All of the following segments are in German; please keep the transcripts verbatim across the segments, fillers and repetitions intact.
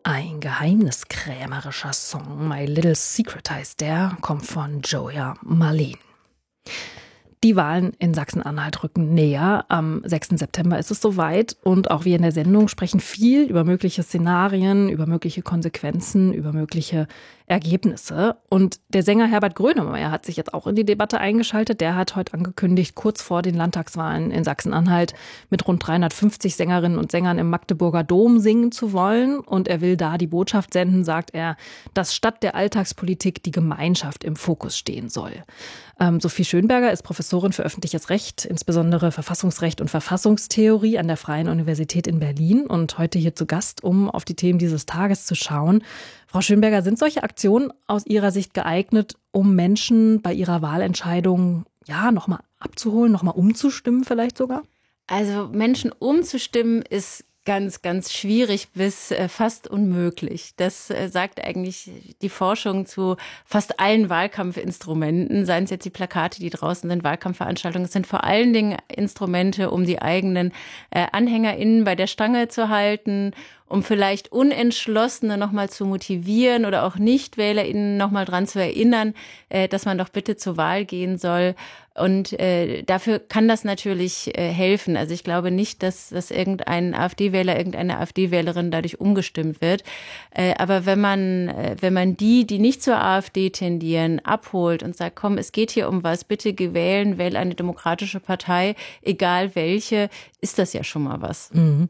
Ein geheimniskrämerischer Song, My Little Secret heißt der, kommt von Joya Marleen. Die Wahlen in Sachsen-Anhalt rücken näher. Am sechsten September ist es soweit. Und auch wir in der Sendung sprechen viel über mögliche Szenarien, über mögliche Konsequenzen, über mögliche Ergebnisse. Und der Sänger Herbert Grönemeyer hat sich jetzt auch in die Debatte eingeschaltet. Der hat heute angekündigt, kurz vor den Landtagswahlen in Sachsen-Anhalt mit rund dreihundertfünfzig Sängerinnen und Sängern im Magdeburger Dom singen zu wollen. Und er will da die Botschaft senden, sagt er, dass statt der Alltagspolitik die Gemeinschaft im Fokus stehen soll. Ähm, Sophie Schönberger ist Professorin für öffentliches Recht, insbesondere Verfassungsrecht und Verfassungstheorie an der Freien Universität in Berlin und heute hier zu Gast, um auf die Themen dieses Tages zu schauen. Frau Schönberger, sind solche Aktionen aus Ihrer Sicht geeignet, um Menschen bei ihrer Wahlentscheidung ja nochmal abzuholen, nochmal umzustimmen vielleicht sogar? Also Menschen umzustimmen ist ganz, ganz schwierig bis äh, fast unmöglich. Das äh, sagt eigentlich die Forschung zu fast allen Wahlkampfinstrumenten, seien es jetzt die Plakate, die draußen sind, Wahlkampfveranstaltungen. Es sind vor allen Dingen Instrumente, um die eigenen äh, AnhängerInnen bei der Stange zu halten, um vielleicht Unentschlossene nochmal zu motivieren oder auch NichtwählerInnen nochmal dran zu erinnern, äh, dass man doch bitte zur Wahl gehen soll. Und äh, dafür kann das natürlich äh, helfen. Also ich glaube nicht, dass, dass irgendein AfD-Wähler, irgendeine AfD-Wählerin dadurch umgestimmt wird. Äh, aber wenn man, äh, wenn man die, die nicht zur AfD tendieren, abholt und sagt, komm, es geht hier um was, bitte geh wählen, wähl eine demokratische Partei, egal welche, ist das ja schon mal was. Mhm.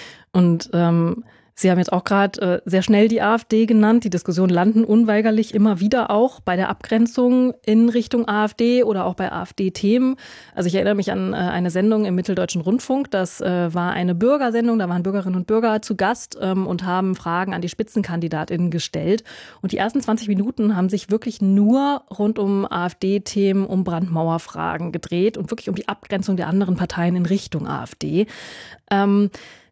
Und ähm, Sie haben jetzt auch gerade äh, sehr schnell die AfD genannt. Die Diskussionen landen unweigerlich immer wieder auch bei der Abgrenzung in Richtung AfD oder auch bei AfD-Themen. Also ich erinnere mich an äh, eine Sendung im Mitteldeutschen Rundfunk. Das äh, war eine Bürgersendung. Da waren Bürgerinnen und Bürger zu Gast ähm, und haben Fragen an die SpitzenkandidatInnen gestellt. Und die ersten zwanzig Minuten haben sich wirklich nur rund um AfD-Themen, um Brandmauerfragen gedreht und wirklich um die Abgrenzung der anderen Parteien in Richtung AfD. Ähm,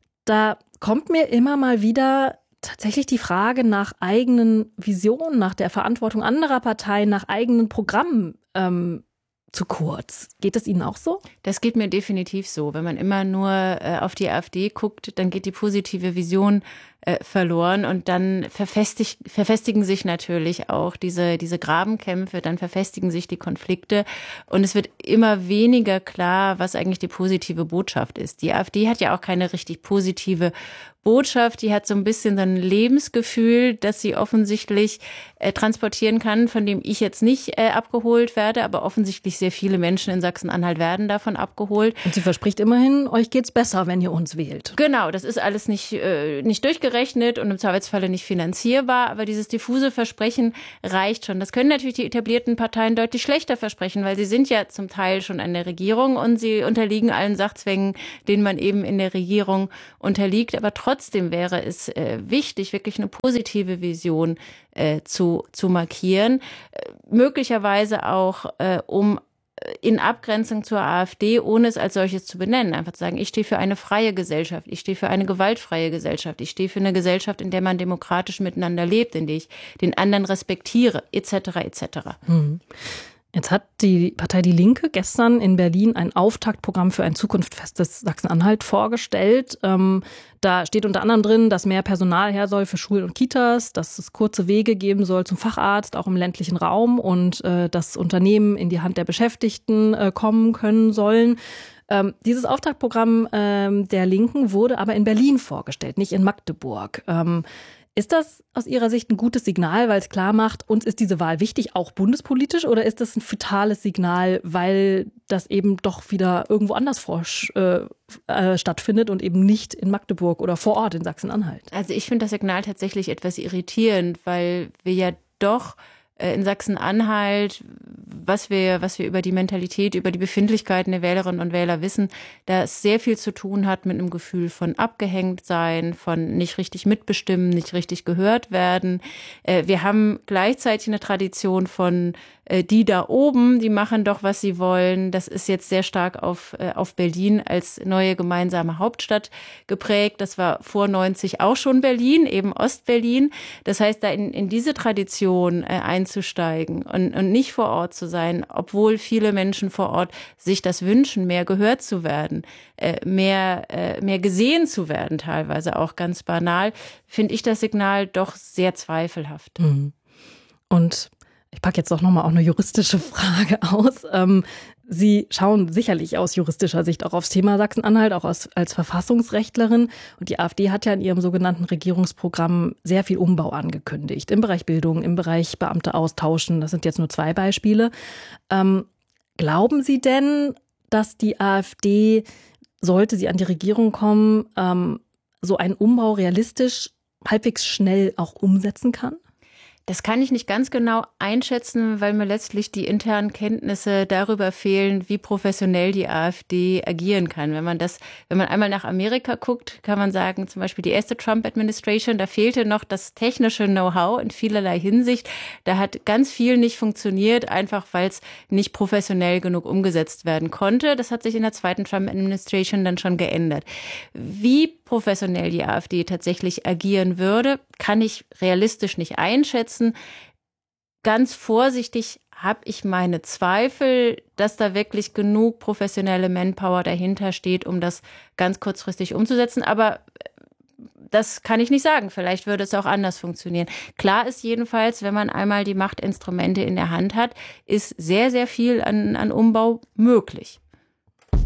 da kommt mir immer mal wieder tatsächlich die Frage nach eigenen Visionen, nach der Verantwortung anderer Parteien, nach eigenen Programmen ähm, zu kurz. Geht es Ihnen auch so? Das geht mir definitiv so. Wenn man immer nur äh, auf die AfD guckt, dann geht die positive Vision äh, verloren und dann verfestigt, verfestigen sich natürlich auch diese, diese Grabenkämpfe, dann verfestigen sich die Konflikte und es wird immer weniger klar, was eigentlich die positive Botschaft ist. Die AfD hat ja auch keine richtig positive Botschaft, die hat so ein bisschen so ein Lebensgefühl, das sie offensichtlich äh, transportieren kann, von dem ich jetzt nicht äh, abgeholt werde, aber offensichtlich sehr viele Menschen in Sachsen-Anhalt werden davon abgeholt. Und sie verspricht immerhin, euch geht's besser, wenn ihr uns wählt. Genau, das ist alles nicht, äh, nicht durchgerechnet und im Zweifelsfalle nicht finanzierbar, aber dieses diffuse Versprechen reicht schon. Das können natürlich die etablierten Parteien deutlich schlechter versprechen, weil sie sind ja zum Teil schon an der Regierung und sie unterliegen allen Sachzwängen, denen man eben in der Regierung unterliegt, aber trotzdem Trotzdem wäre es äh, wichtig, wirklich eine positive Vision äh, zu, zu markieren. Äh, möglicherweise auch, äh, um in Abgrenzung zur AfD, ohne es als solches zu benennen. Einfach zu sagen, ich stehe für eine freie Gesellschaft, ich stehe für eine gewaltfreie Gesellschaft, ich stehe für eine Gesellschaft, in der man demokratisch miteinander lebt, in der ich den anderen respektiere, et cetera et cetera. Mhm. Jetzt hat die Partei Die Linke gestern in Berlin ein Auftaktprogramm für ein zukunftsfestes Sachsen-Anhalt vorgestellt. Ähm, da steht unter anderem drin, dass mehr Personal her soll für Schulen und Kitas, dass es kurze Wege geben soll zum Facharzt, auch im ländlichen Raum und äh, dass Unternehmen in die Hand der Beschäftigten äh, kommen können sollen. Ähm, dieses Auftaktprogramm ähm, der Linken wurde aber in Berlin vorgestellt, nicht in Magdeburg. Ähm, Ist das aus Ihrer Sicht ein gutes Signal, weil es klar macht, uns ist diese Wahl wichtig, auch bundespolitisch, oder ist das ein fatales Signal, weil das eben doch wieder irgendwo anders vor, äh, äh, stattfindet und eben nicht in Magdeburg oder vor Ort in Sachsen-Anhalt? Also ich finde das Signal tatsächlich etwas irritierend, weil wir ja doch in Sachsen-Anhalt, was wir, was wir über die Mentalität, über die Befindlichkeiten der Wählerinnen und Wähler wissen, da es sehr viel zu tun hat mit einem Gefühl von abgehängt sein, von nicht richtig mitbestimmen, nicht richtig gehört werden. Wir haben gleichzeitig eine Tradition von die da oben, die machen doch, was sie wollen. Das ist jetzt sehr stark auf, auf Berlin als neue gemeinsame Hauptstadt geprägt. Das war vor neunzig auch schon Berlin, eben Ostberlin. Das heißt, da in, in diese Tradition ein einzusteigen und, und nicht vor Ort zu sein, obwohl viele Menschen vor Ort sich das wünschen, mehr gehört zu werden, äh, mehr, äh, mehr gesehen zu werden, teilweise auch ganz banal, finde ich das Signal doch sehr zweifelhaft. Mhm. Und ich packe jetzt doch nochmal auch eine juristische Frage aus. Ähm, Sie schauen sicherlich aus juristischer Sicht auch aufs Thema Sachsen-Anhalt, auch als, als Verfassungsrechtlerin. Und die AfD hat ja in ihrem sogenannten Regierungsprogramm sehr viel Umbau angekündigt. Im Bereich Bildung, im Bereich Beamte austauschen. Das sind jetzt nur zwei Beispiele. Ähm, glauben Sie denn, dass die AfD, sollte sie an die Regierung kommen, ähm, so einen Umbau realistisch, halbwegs schnell auch umsetzen kann? Das kann ich nicht ganz genau einschätzen, weil mir letztlich die internen Kenntnisse darüber fehlen, wie professionell die AfD agieren kann. Wenn man das, wenn man einmal nach Amerika guckt, kann man sagen, zum Beispiel die erste Trump-Administration, da fehlte noch das technische Know-how in vielerlei Hinsicht. Da hat ganz viel nicht funktioniert, einfach weil es nicht professionell genug umgesetzt werden konnte. Das hat sich in der zweiten Trump-Administration dann schon geändert. Wie professionell die AfD tatsächlich agieren würde, kann ich realistisch nicht einschätzen. Ganz vorsichtig habe ich meine Zweifel, dass da wirklich genug professionelle Manpower dahinter steht, um das ganz kurzfristig umzusetzen. Aber das kann ich nicht sagen. Vielleicht würde es auch anders funktionieren. Klar ist jedenfalls, wenn man einmal die Machtinstrumente in der Hand hat, ist sehr, sehr viel an, an Umbau möglich.